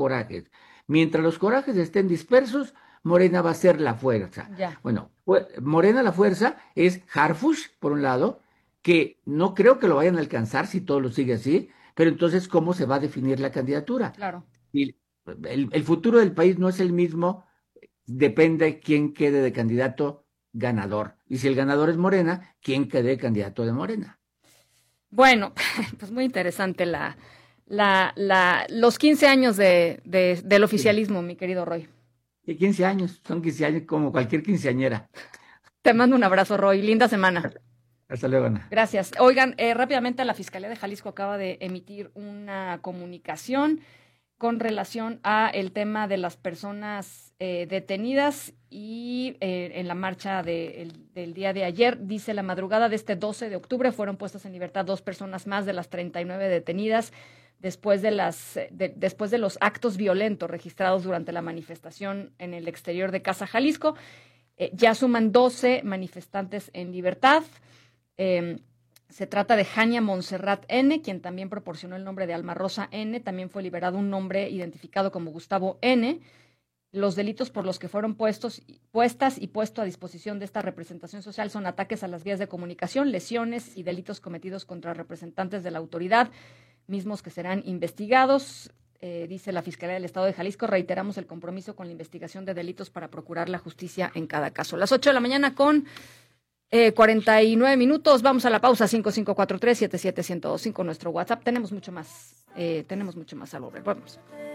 corajes. Mientras los corajes estén dispersos, Morena va a ser la fuerza. Ya, Bueno, Morena la fuerza es Harfush, por un lado, que no creo que lo vayan a alcanzar si todo lo sigue así, pero entonces, ¿cómo se va a definir la candidatura? claro. Y el futuro del país no es el mismo, depende quién quede de candidato ganador. Y si el ganador es Morena, quién quede de candidato de Morena. Bueno, pues muy interesante los 15 años del Sí. oficialismo, mi querido Roy. Y 15 años, son 15 años como cualquier quinceañera. Te mando un abrazo, Roy. Linda semana. Hasta luego, Ana. Gracias. Oigan, rápidamente la Fiscalía de Jalisco acaba de emitir una comunicación con relación a el tema de las personas detenidas y en la marcha del día de ayer. Dice: la madrugada de este 12 de octubre fueron puestas en libertad 2 personas más de las 39 detenidas después de los actos violentos registrados durante la manifestación en el exterior de Casa Jalisco. Ya suman 12 manifestantes en libertad. Eh, Se trata de Jania Montserrat N., quien también proporcionó el nombre de Alma Rosa N. También fue liberado un nombre identificado como Gustavo N. Los delitos por los que fueron puestas y puesto a disposición de esta representación social son ataques a las vías de comunicación, lesiones y delitos cometidos contra representantes de la autoridad, mismos que serán investigados. Dice la Fiscalía del Estado de Jalisco: reiteramos el compromiso con la investigación de delitos para procurar la justicia en cada caso. Las 8 de la mañana con 49 minutos. Vamos a la pausa. 5543-77125, nuestro WhatsApp. Tenemos mucho más al volver. Vamos.